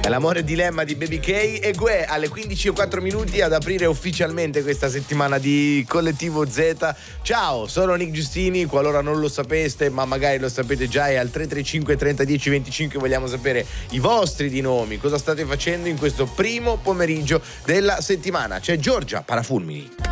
È l'amore dilemma di Baby K e Gue alle 15:04 ad aprire ufficialmente questa settimana di Collettivo Z. Ciao, sono Nick Giustini, qualora non lo sapeste, ma magari lo sapete già, è al 335 30 10 25 vogliamo sapere i vostri di nomi, cosa state facendo in questo primo pomeriggio della settimana. C'è Giorgia Parafulmini.